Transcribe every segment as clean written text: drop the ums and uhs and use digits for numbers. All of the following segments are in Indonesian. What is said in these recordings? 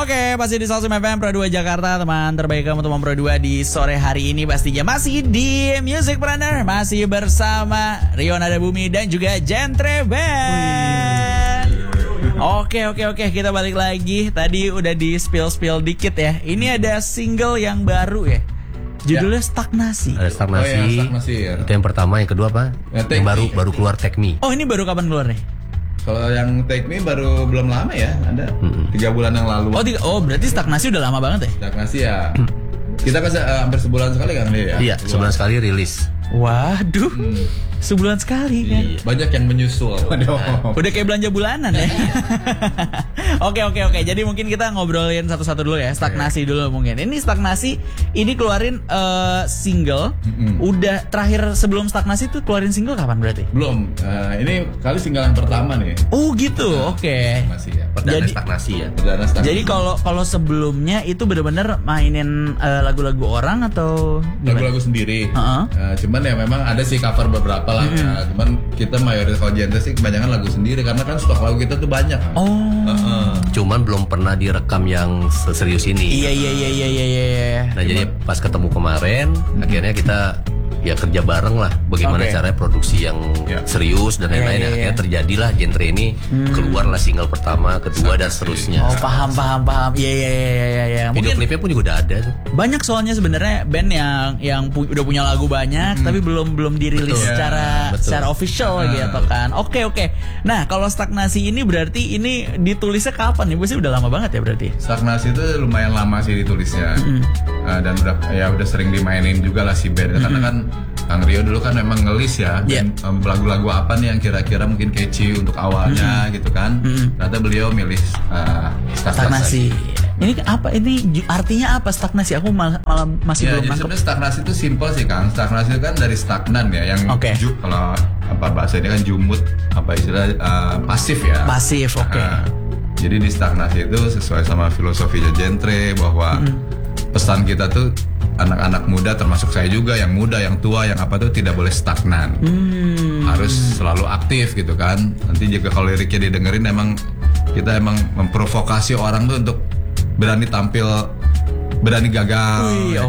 Oke, masih di Salsum FM Pro 2 Jakarta, teman terbaik kamu teman Pro 2 di sore hari ini pastinya masih di Musicpreneur, masih bersama Rio Nada Bumi dan juga Gentre Band. Oke, kita balik lagi. Tadi udah di spill dikit ya. Ini ada single yang baru ya. Judulnya Stagnasi. Ada Stagnasi. Oh, ya, Stagnasi ya. Itu yang pertama, yang kedua apa? Ya, yang baru keluar Take Me. Oh, ini baru kapan keluarnya? Kalau yang Take Me baru belum lama ya, ada 3 bulan yang lalu. Berarti Stagnasi udah lama banget ya? Stagnasi ya. Kita kan hampir sebulan sekali kan dia ya? Iya, sebulan sekali rilis. Waduh, sebulan sekali kan? Iya. Banyak yang menyusul. Udah kayak belanja bulanan ya. Oke. Jadi mungkin kita ngobrolin satu-satu dulu ya. Stagnasi dulu mungkin. Ini Stagnasi, ini keluarin single. Udah terakhir sebelum Stagnasi tuh keluarin single kapan berarti? Belum. Ini kali single yang pertama nih. Oh gitu. Oke. Masih ya. Perdana Stagnasi ya. Perdana Stagnasi. Jadi kalau sebelumnya itu bener-bener mainin lagu-lagu orang atau gimana? Lagu-lagu sendiri. Uh-huh. Cuman ya memang ada sih cover beberapa lah ya. Cuman kita mayoritas kalau genre sih kebanyakan lagu sendiri karena kan stok lagu kita tuh banyak. Oh. Cuman belum pernah direkam yang serius ini. Iya. Nah, jadi pas ketemu kemarin, akhirnya kita ya kerja bareng lah. Bagaimana caranya produksi yang serius dan lain-lain. Akhirnya terjadilah genre ini. Keluarlah single pertama, kedua dan seterusnya. Oh, paham. Iya. Video klipnya pun juga udah ada tuh. Banyak soalnya sebenarnya band yang udah punya lagu banyak tapi belum dirilis secara official gitu kan. Oke. Nah, kalau Stagnasi ini berarti ini ditulisnya kapan nih? Biasanya udah lama banget ya berarti. Stagnasi itu lumayan lama sih ditulisnya. Dan udah sering dimainin juga lah si band karena kan Kang Rio dulu kan memang ngelis ya lagu-lagu apa nih yang kira-kira mungkin catchy untuk awalnya gitu kan. Ternyata beliau milih Stagnasi. Ini apa? Ini artinya apa Stagnasi? Aku malah masih belum nangkep. Sebenarnya stagnasi itu simpel sih Kang. Stagnasi itu kan dari stagnan ya, yang kalau apa bahasa ini kan jumut, apa istilah pasif ya. Pasif, oke. Jadi di stagnasi itu sesuai sama filosofinya Gentre bahwa pesan kita tuh anak-anak muda termasuk saya juga yang muda, yang tua, yang apa tuh tidak boleh stagnan. Harus selalu aktif gitu kan. Nanti juga kalau liriknya didengerin kita emang memprovokasi orang tuh untuk berani tampil, berani gagal,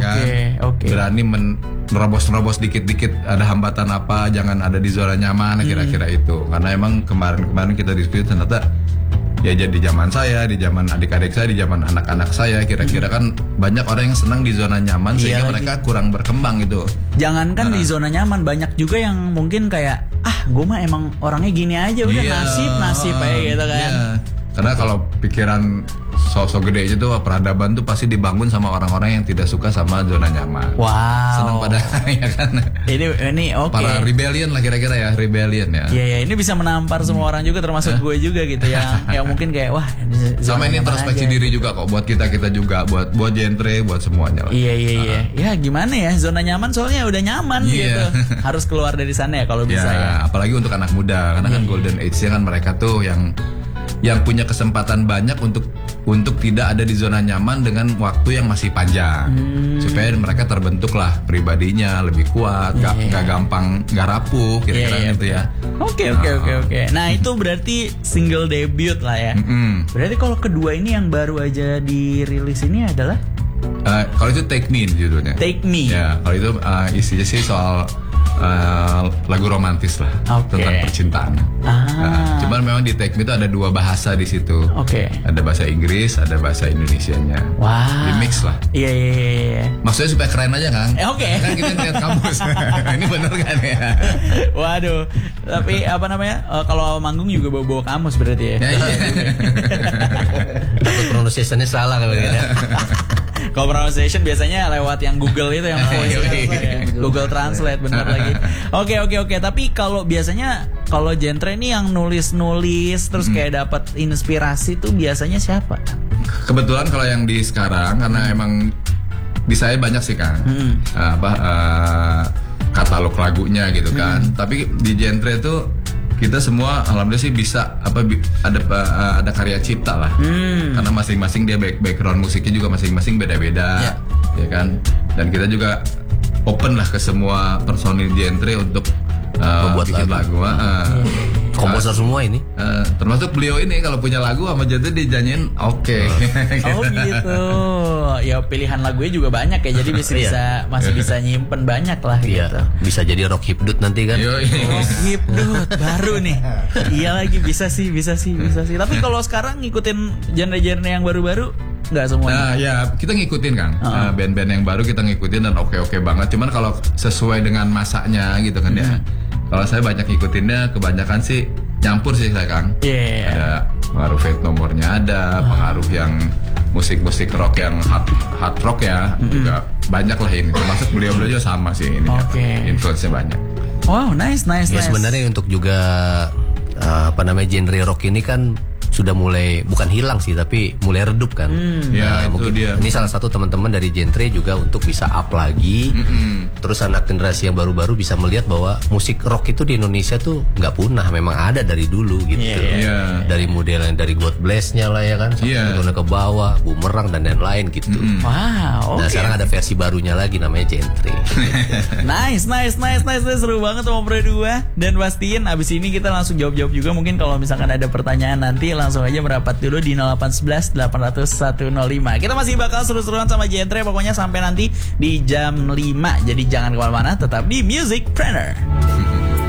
berani nerobos dikit-dikit ada hambatan apa, jangan ada di zona nyaman kira-kira itu. Karena emang kemarin kita diskusi ternyata ya jadi zaman saya, di zaman adik-adik saya, di zaman anak-anak saya kira-kira kan banyak orang yang senang di zona nyaman sehingga mereka kurang berkembang gitu. Jangankan di zona nyaman, banyak juga yang mungkin kayak gue mah emang orangnya gini aja udah nasib aja gitu kan. Iya. Karena kalau pikiran sosok gede itu peradaban tuh pasti dibangun sama orang-orang yang tidak suka sama zona nyaman. Wow. Senang pada ya kan. Ini oke. Para rebellion lah kira-kira ya, rebellion ya. Iya, ini bisa menampar semua orang juga termasuk gue juga gitu yang mungkin kayak sama ini introspeksi diri juga kok buat kita juga, buat Gentre, buat semuanya lah. Iya. Ya gimana ya, zona nyaman soalnya udah nyaman gitu. Harus keluar dari sana ya kalau bisa ya. Apalagi untuk anak muda karena kan golden age-nya kan mereka tuh yang punya kesempatan banyak untuk tidak ada di zona nyaman dengan waktu yang masih panjang supaya mereka terbentuklah pribadinya lebih kuat, nggak gampang, nggak rapuh kira-kira gitu ya. Oke. Nah itu berarti single debut lah ya. Berarti kalau kedua ini yang baru aja dirilis ini adalah kalau itu Take Me judulnya. Take Me. Ya kalau itu isinya sih soal lagu romantis lah tentang percintaan. Cuman memang di Take Me itu ada 2 bahasa di situ. Ada bahasa Inggris, ada bahasa Indonesianya. Wow. Di mix lah. Iya. Maksudnya supaya keren aja Kang. Kan kita lihat kamus. Ini bener kan ya? Waduh. Tapi apa namanya? Kalau manggung juga bawa kamus berarti ya. Takut pronunciation-nya salah kalau gitu. Kalau pronunciation biasanya lewat yang Google itu yang Google Translate benar lagi. Oke. Tapi kalau biasanya kalau Gentre ini yang nulis terus kayak dapat inspirasi tuh biasanya siapa? Kebetulan kalau yang di sekarang karena emang di saya banyak sih Kang. Katalog lagunya gitu kan. Tapi di Gentre tuh kita semua alhamdulillah sih bisa ada karya cipta lah. Karena masing-masing dia background musiknya juga masing-masing beda-beda, ya kan. Dan kita juga open lah ke semua personil Gentre untuk membuat lagu. komposer semua ini. Termasuk beliau ini kalau punya lagu sama Genre dijanjiin oke. Oh gitu. Ya pilihan lagunya juga banyak ya, jadi masih bisa nyimpen banyak lah Iya, gitu. bisa jadi rock hipdut nanti kan. Rock hipdut baru nih. Iya lagi bisa sih. Tapi kalau sekarang ngikutin genre-genre yang baru-baru nggak semuanya. Nah ya kita ngikutin Kang. Band-band yang baru kita ngikutin dan oke banget. Cuman kalau sesuai dengan masanya gitu kan ya. Kalau saya banyak ngikutinnya kebanyakan sih nyampur sih saya Kang. Ada pengaruh Fate nomornya ada, pengaruh yang musik-musik rock yang hard rock ya juga banyak lah ini. Termasuk beliau juga sama sih ini. Influence-nya banyak. Wow, nice. Ya sebenarnya untuk juga genre rock ini kan sudah mulai bukan hilang sih tapi mulai redup kan. Ya, itu mungkin dia. Ini salah satu teman-teman dari Genre juga untuk bisa up lagi. Terus anak generasi yang baru-baru bisa melihat bahwa musik rock itu di Indonesia tuh nggak punah, memang ada dari dulu gitu. Dari model yang dari God Bless-nya lah ya kan, sampai ke bawah, Bumerang dan lain-lain gitu. Wow. Nah sekarang ada versi barunya lagi namanya Genre. Nice. Seru banget sama Pro 2. Dan pastiin abis ini kita langsung jawab-jawab juga. Mungkin kalau misalkan ada pertanyaan nanti langsung aja merapat dulu di 0811 800 105. Kita masih bakal seru-seruan sama Genre pokoknya sampai nanti di jam 5. Jadi jangan kemana-mana, tetap di Music Planner.